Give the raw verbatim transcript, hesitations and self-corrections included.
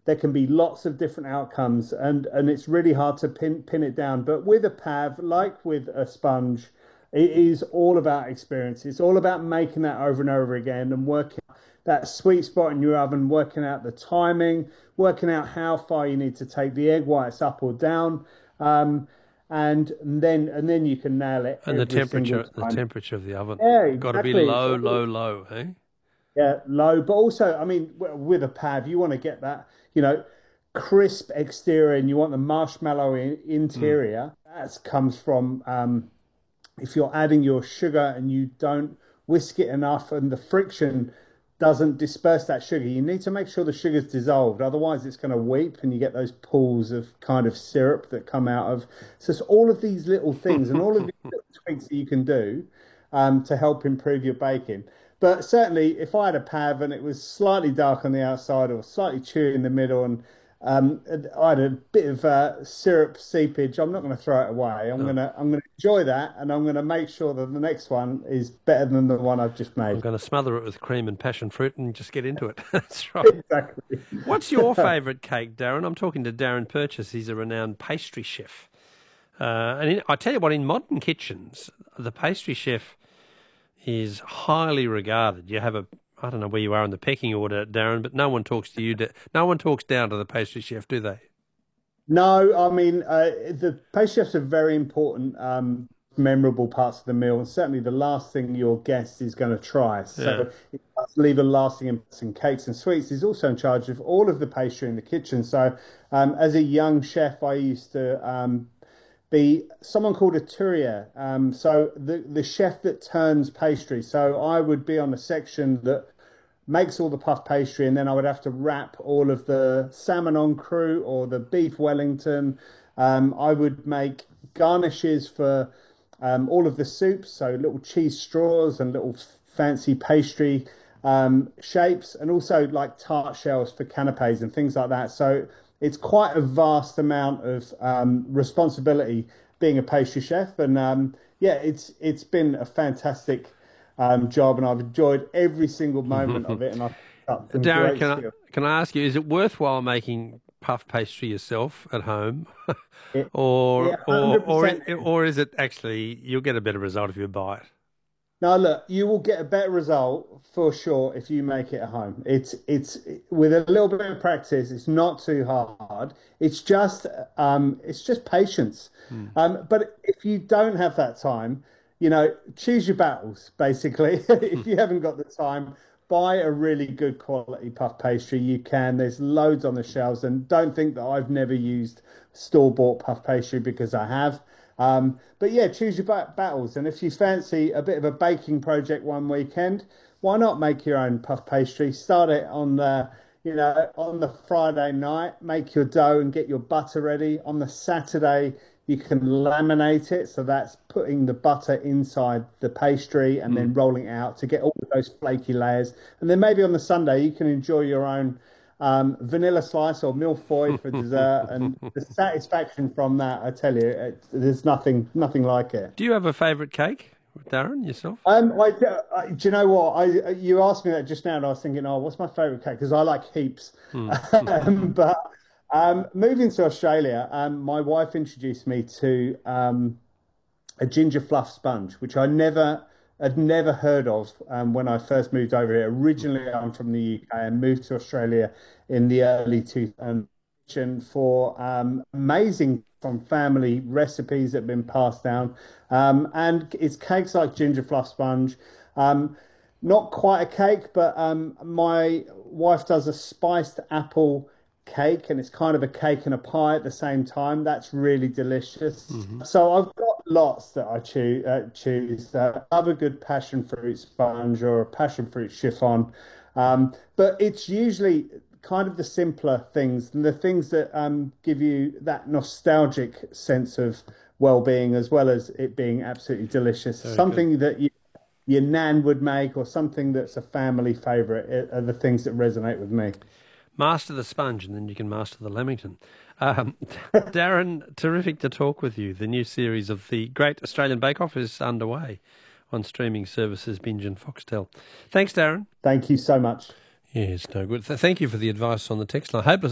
there can be lots of different outcomes, and and it's really hard to pin pin it down. But with a pav, like with a sponge, it is all about experience. It's all about making that over and over again and working that sweet spot in your oven, working out the timing, working out how far you need to take the egg whites up or down. Um, and then and then you can nail it And the every single temperature, the time. temperature of the oven, Yeah, got to be exactly. It's low, all, low, low, eh? yeah, low, but also, I mean, w- with a pav, you want to get that, you know, crisp exterior, and you want the marshmallow in, Mm. interior. That comes from um, if you're adding your sugar and you don't whisk it enough, and the friction doesn't disperse that sugar. You need to make sure the sugar's dissolved, otherwise it's going to weep, and you get those pools of kind of syrup that come out of. So it's all of these little things and all of these little tweaks that you can do um, to help improve your baking. But certainly, if I had a pav and it was slightly dark on the outside or slightly chewy in the middle, and um, I had a bit of uh, syrup seepage, I'm not going to throw it away. I'm No, gonna I'm gonna enjoy that, and I'm gonna make sure that the next one is better than the one I've just I'm made. going to smother it with cream and passion fruit and just get into it. That's right. Exactly. What's your favourite cake, Darren? I'm talking to Darren Purchase. He's a renowned pastry chef. Uh, and in, I tell you what, in modern kitchens, the pastry chef is highly regarded. You have a, I don't know where you are in the pecking order, Darren, but no one talks to you. No one talks down to the pastry chef, do they? No, I mean, uh, the pastry chefs are very important, um, memorable parts of the meal, and certainly the last thing your guest is going to try. Yeah. So it must leave a lasting impression. Cakes and sweets. He's also in charge of all of the pastry in the kitchen. So um, as a young chef, I used to um, be someone called a tourier. Um, so the the chef that turns pastry. So I would be on a section that makes all the puff pastry, and then I would have to wrap all of the salmon en croûte or the beef Wellington. Um, I would make garnishes for um, all of the soups, so little cheese straws and little fancy pastry um, shapes, and also like tart shells for canapes and things like that. So it's quite a vast amount of um, responsibility being a pastry chef, and um, yeah, it's it's been a fantastic um, job, and I've enjoyed every single moment of it, and I've picked up some Darren, great can I skills. can I ask you, is it worthwhile making puff pastry yourself at home, It, or yeah, or or one hundred percent. or is it actually you'll get a better result if you buy it? Now, look, you will get a better result for sure if you make it at home. It's it's with a little bit of practice. It's not too hard. It's just um, it's just patience. Hmm. Um, but if you don't have that time, you know, choose your battles. Basically, if you haven't got the time, buy a really good quality puff pastry. You can. There's loads on the shelves, and don't think that I've never used store-bought puff pastry, because I have. Um, but yeah, choose your ba- battles. And if you fancy a bit of a baking project one weekend, why not make your own puff pastry? Start it on the, you know, on the Friday night, make your dough and get your butter ready. On the Saturday, you can laminate it. So that's putting the butter inside the pastry and Hmm. then rolling it out to get all of those flaky layers. And then maybe on the Sunday, you can enjoy your own um, vanilla slice or millefeuille for dessert, and the satisfaction from that, I tell you, it, there's nothing, nothing like it. Do you have a favourite cake, Darren, yourself? Um, I, I, do you know what? I You asked me that just now, and I was thinking, oh, what's my favourite cake? Because I like heaps. Hmm. Um, but um, moving to Australia, um, my wife introduced me to um, a ginger fluff sponge, which I never had never heard of um, when I first moved over here. Originally, I'm from the U K and moved to Australia in the early two thousands for um, amazing from family recipes that have been passed down. Um, and it's cakes like ginger fluff sponge. Um, not quite a cake, but um, my wife does a spiced apple cake, and it's kind of a cake and a pie at the same time. That's really delicious. Hmm. So I've got lots that I choose. Uh, choose. Uh, love a good passion fruit sponge or a passion fruit chiffon, um, but it's usually kind of the simpler things and the things that um, give you that nostalgic sense of well-being, as well as it being absolutely delicious. Very good. Something that you your nan would make, or something that's a family favorite, are the things that resonate with me. Master the sponge, and then you can master the lamington. Um, Darren, terrific to talk with you. The new series of the Great Australian Bake Off is underway on streaming services Binge and Foxtel. Thanks, Darren. Thank you so much. Yeah, it's no good. Th- thank you for the advice on the text line. Hopeless